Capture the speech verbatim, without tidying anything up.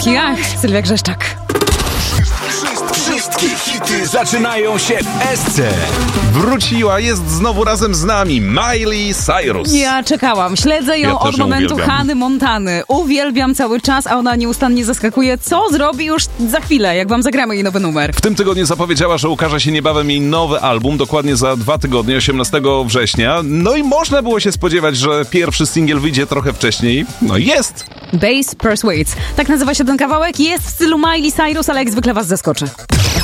Polski. Ach, Sylwia Grzeszczak. Wszystkie hity zaczynają się w S C. Wróciła, jest znowu razem z nami Miley Cyrus. Ja czekałam, śledzę ją Ja od też ją momentu uwielbiam. Hany Montany. Uwielbiam cały czas, a ona nieustannie zaskakuje. Co zrobi już za chwilę, jak wam zagramy jej nowy numer? W tym tygodniu zapowiedziała, że ukaże się niebawem jej nowy album, dokładnie za dwa tygodnie, osiemnastego września. No i można było się spodziewać, że pierwszy singiel wyjdzie trochę wcześniej. No i jest. Bass Persuades. Tak nazywa się ten kawałek. Jest w stylu Miley Cyrus, ale jak zwykle was zaskoczy.